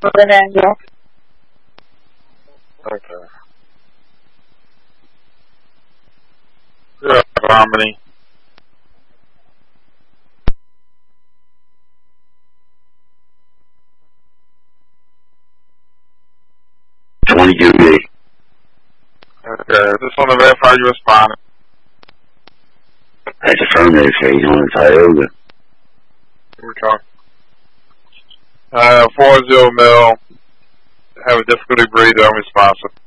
with an angle. Okay. Yeah, harmony. $22B. Okay, just want to verify you responded. That's affirmative, so he's on the Tioga. Okay. 40 mil, have a difficulty breathing, unresponsive.